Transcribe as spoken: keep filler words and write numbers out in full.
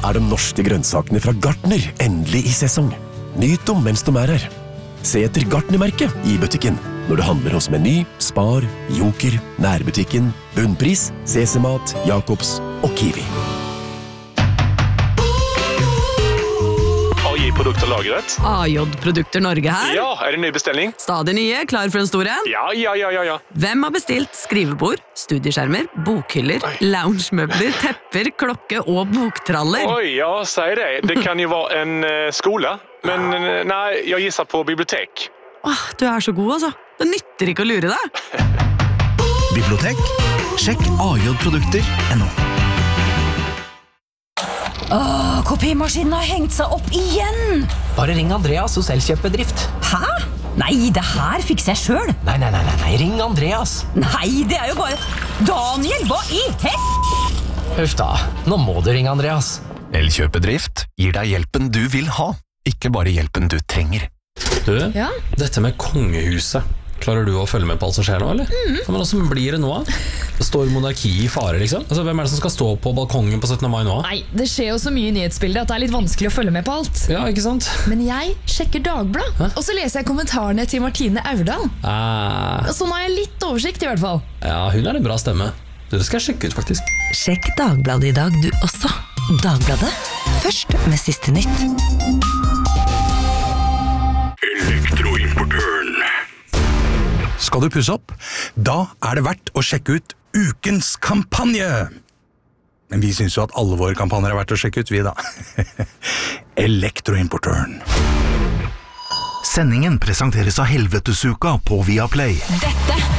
er de norske grønnsakene fra Gartner endelig i sesong. Nyt dem mens de er her. Se etter Gartner-merket i butikken når du handler hos Meny, Spar, Joker, Nærbutikken, Bunnpris, C C Mat, Jacobs og Kiwi. A J-produkter-lagret. A J-produkter Norge her. Ja, er det ny bestilling? Stadig nye, klar for en stor en. Ja, ja, ja, ja, ja. Hvem har bestilt skrivebord, studieskjermer, bokhyller, loungemøbler, tepper, klokke og boktraller? Oi, ja, sier det. Det kan jo være en uh, skole, men uh, nei, jeg gisser på bibliotek. Åh, du er så god, altså. Det nytter ikke å lure deg. Bibliotek? Sjekk a j produkter punktum no. Åh, kopimaskinen har hengt seg opp igjen! Bare ring Andreas hos Elkjøpebedrift. Hæ? Nei, det her fikser jeg selv. Nei, nei, nei, nei, nei, ring Andreas. Nei, det er jo bare... Daniel, hva i hel... Huff da, nå må du ringe Andreas. Elkjøpebedrift gir deg hjelpen du vil ha, ikke bare hjelpen du trenger. Du, Ja? dette med kongehuset. Klarer du å følge med på alt som skjer nå, eller? Mm. Men hvordan blir det nå? Det står monarki i fare, liksom. Altså, hvem er det som skal stå på balkongen på syttende mai nå? Nei, det skjer jo så mye i nyhetsbildet at det er litt vanskelig å følge med på alt. Ja, ikke sant? Men jeg sjekker Dagblad, Hæ? og så leser jeg kommentarene til Martine Aurdal. Eh, Så nå har jeg litt oversikt i hvert fall. ja, hun er en bra stemme. Det skal jeg sjekke ut, faktisk. Sjekk Dagbladet i dag du også. Dagbladet, først med siste nytt. Elektroimportøren. Skal du pusse opp? Da er det verdt å sjekke ut ukens kampanje. Men vi synes jo at alle våre kampanjer er verdt å sjekke ut, vi da. Elektroimportøren. Sendingen presenteres av Helvetesuka på Viaplay. Dette